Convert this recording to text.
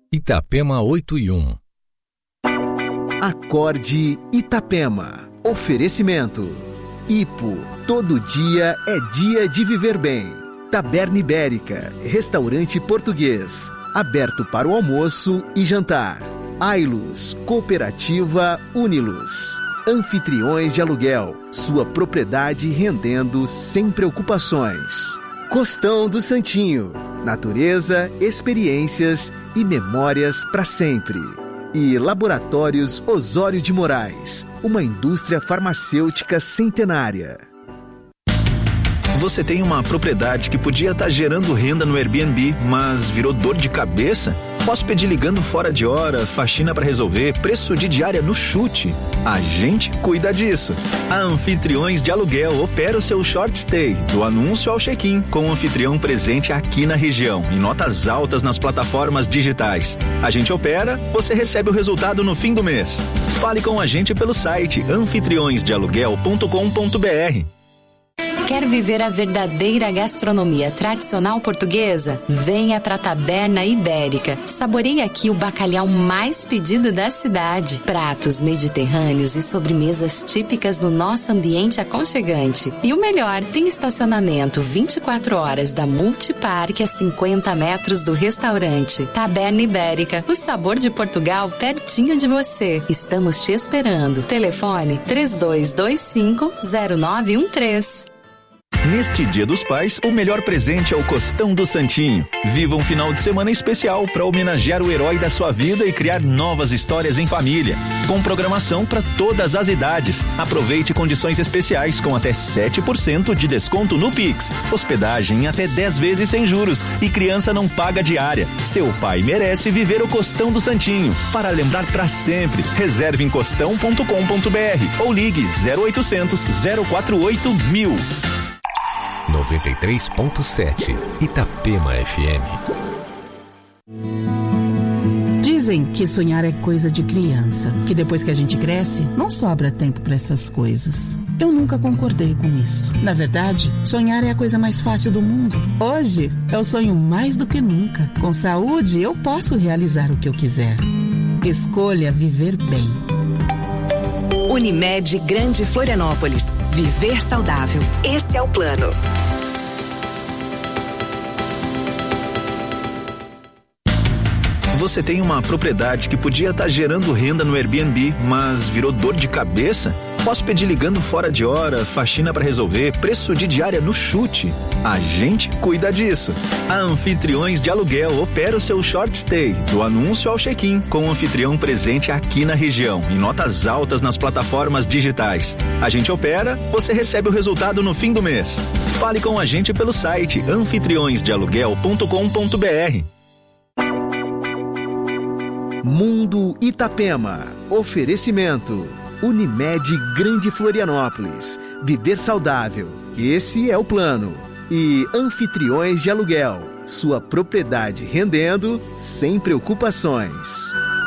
Itapema 8:1. Acorde Itapema. Oferecimento. Ipo, todo dia é dia de viver bem. Taberna Ibérica, restaurante português, aberto para o almoço e jantar. Ailus, Cooperativa Unilus. Anfitriões de Aluguel, sua propriedade rendendo sem preocupações. Costão do Santinho, natureza, experiências e memórias para sempre. E Laboratórios Osório de Moraes, uma indústria farmacêutica centenária. Você tem uma propriedade que podia estar gerando renda no Airbnb, mas virou dor de cabeça? Hóspede ligando fora de hora, faxina para resolver, preço de diária no chute. A gente cuida disso. A Anfitriões de Aluguel opera o seu short stay, do anúncio ao check-in, com o anfitrião presente aqui na região, em notas altas nas plataformas digitais. A gente opera, você recebe o resultado no fim do mês. Fale com a gente pelo site anfitriõesdealuguel.com.br. Quer viver a verdadeira gastronomia tradicional portuguesa? Venha para a Taberna Ibérica. Saboreie aqui o bacalhau mais pedido da cidade. Pratos mediterrâneos e sobremesas típicas do nosso ambiente aconchegante. E o melhor, tem estacionamento 24 horas da Multiparque a 50 metros do restaurante. Taberna Ibérica, o sabor de Portugal pertinho de você. Estamos te esperando. Telefone 3225-0913. Neste Dia dos Pais, o melhor presente é o Costão do Santinho. Viva um final de semana especial para homenagear o herói da sua vida e criar novas histórias em família. Com programação para todas as idades. Aproveite condições especiais com até 7% de desconto no Pix. Hospedagem em até 10 vezes sem juros. E criança não paga diária. Seu pai merece viver o Costão do Santinho. Para lembrar para sempre, reserve em costão.com.br ou ligue 0800 048 1000. 93.7 Itapema FM. Dizem que sonhar é coisa de criança, que depois que a gente cresce, não sobra tempo para essas coisas. Eu nunca concordei com isso. Na verdade, sonhar é a coisa mais fácil do mundo. Hoje, eu sonho mais do que nunca. Com saúde, eu posso realizar o que eu quiser. Escolha viver bem. Unimed Grande Florianópolis. Viver saudável. Esse é o plano. Você tem uma propriedade que podia estar gerando renda no Airbnb, mas virou dor de cabeça? Hóspede ligando fora de hora, faxina para resolver, preço de diária no chute. A gente cuida disso. A Anfitriões de Aluguel opera o seu short stay, do anúncio ao check-in, com o anfitrião presente aqui na região, em notas altas nas plataformas digitais. A gente opera, você recebe o resultado no fim do mês. Fale com a gente pelo site anfitriõesdealuguel.com.br. Mundo Itapema. Oferecimento. Unimed Grande Florianópolis. Viver saudável. Esse é o plano. E Anfitriões de Aluguel. Sua propriedade rendendo sem preocupações.